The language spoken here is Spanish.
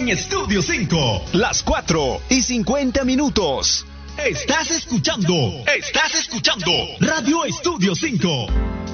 en Estudio 5. Las 4:50. Estás escuchando Radio Estudio 5.